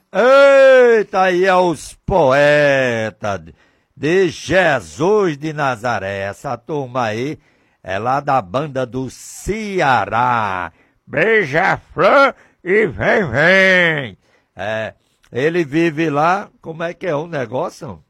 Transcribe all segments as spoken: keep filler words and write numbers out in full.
Eita, aí é os poetas de Jesus de Nazaré. Essa turma aí é lá da banda do Ceará. Beija-flor e vem, vem. É, ele vive lá, como é que é o negócio?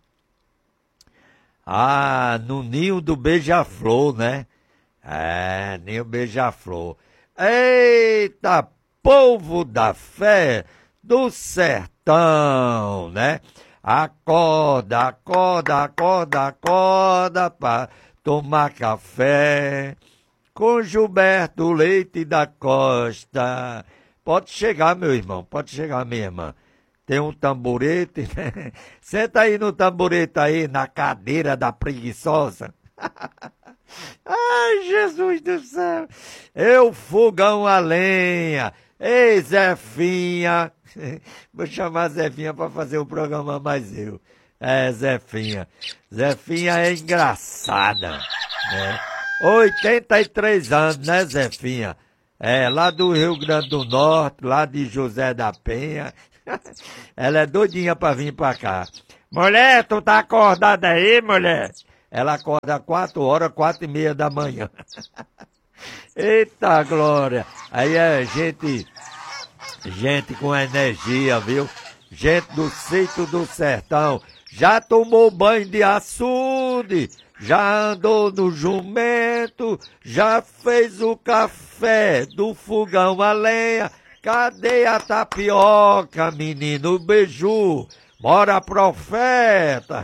Ah, no ninho do beija-flor, né? É, ninho beija-flor. Eita, povo da fé do sertão, né? Acorda, acorda, acorda, acorda pra tomar café com Gilberto Leite da Costa. Pode chegar, meu irmão, pode chegar, minha irmã. Tem um tamborete, né? Senta aí no tamborete aí, na cadeira da preguiçosa. Ai, Jesus do céu. Eu fogão a lenha. Ei, Zefinha. Vou chamar Zefinha para fazer o programa mais eu. É, Zefinha. Zefinha é engraçada, né? oitenta e três anos, né, Zefinha? É, lá do Rio Grande do Norte, lá de José da Penha. Ela é doidinha pra vir pra cá. Mulher, tu tá acordada aí, mulher? Ela acorda quatro horas, quatro e meia da manhã. Eita glória! Aí é gente, gente com energia, viu? Gente do sítio do sertão. Já tomou banho de açude, já andou no jumento, já fez o café do fogão a lenha. Cadê a tapioca, menino beiju? Bora, profeta!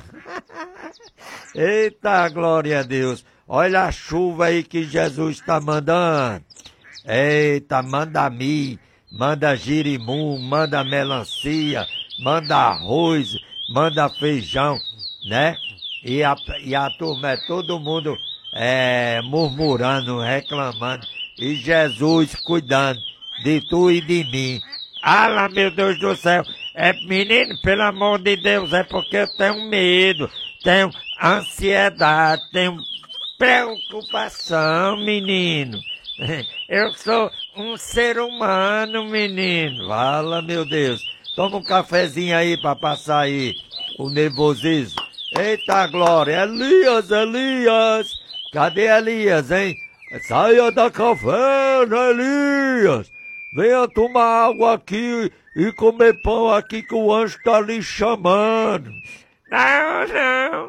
Eita, glória a Deus! Olha a chuva aí que Jesus está mandando. Eita, manda milho, manda girimum, manda melancia, manda arroz, manda feijão, né? E a, e a turma é todo mundo é, murmurando, reclamando. E Jesus cuidando de tu e de mim. Ah, meu Deus do céu. É, menino, pelo amor de Deus, é porque eu tenho medo, tenho ansiedade, tenho preocupação, menino. Eu sou um ser humano, menino. Fala, meu Deus. Toma um cafezinho aí pra passar aí o nervosismo. Eita glória, Elias, Elias. Cadê Elias, hein? Saia da caverna, Elias. Venha tomar água aqui e comer pão aqui que o anjo tá lhe chamando. Não, não.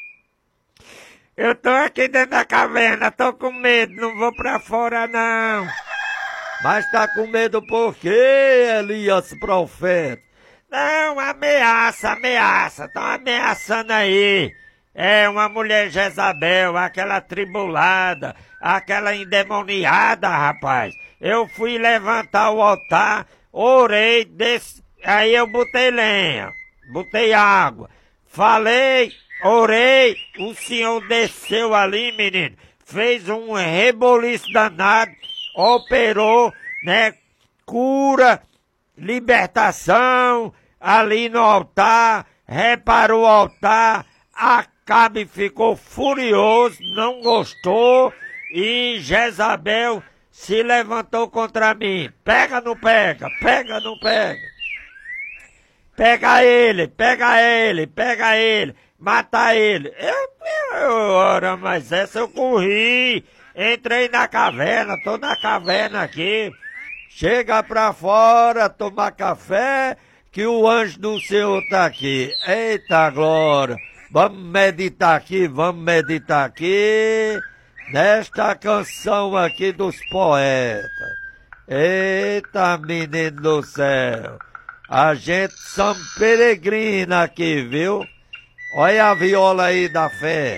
Eu tô aqui dentro da caverna, tô com medo, não vou pra fora não. Mas tá com medo por quê, Elias, profeta? Não, ameaça, ameaça, tão ameaçando aí. É uma mulher Jezabel, aquela tribulada, aquela endemoniada, rapaz. Eu fui levantar o altar, orei, desse, aí eu botei lenha, botei água, falei, orei, o senhor desceu ali, menino, fez um reboliço danado, operou, né, cura, libertação, ali no altar, reparou o altar, Acabe ficou furioso, não gostou, e Jezabel se levantou contra mim. Pega, não pega, pega, não pega. Pega ele, pega ele, pega ele, mata ele. Eu, eu, ora, mas essa eu corri, entrei na caverna, tô na caverna aqui. Chega pra fora, tomar café, que o anjo do Senhor tá aqui. Eita glória! Vamos meditar aqui, vamos meditar aqui, nesta canção aqui dos poetas. Eita, menino do céu, a gente são peregrina aqui, viu? Olha a viola aí da fé.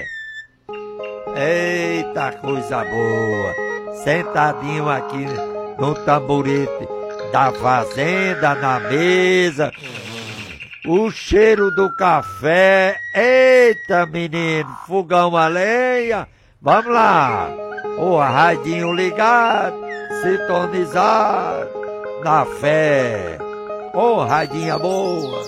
Eita, coisa boa. Sentadinho aqui no tamborete da fazenda, na mesa. O cheiro do café. Eita, menino, fogão a lenha. Vamos lá. O radinho ligado, sintonizado na fé. Ô, radinha boa.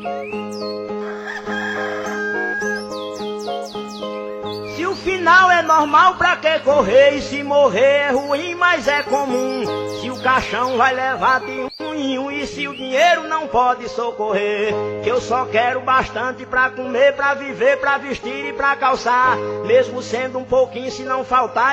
Se o final é normal pra que correr? E se morrer é ruim, mas é comum. Se o caixão vai levar de um em um, e se o dinheiro não pode socorrer, que eu só quero bastante pra comer, pra viver, pra vestir e pra calçar, mesmo sendo um pouquinho, se não faltar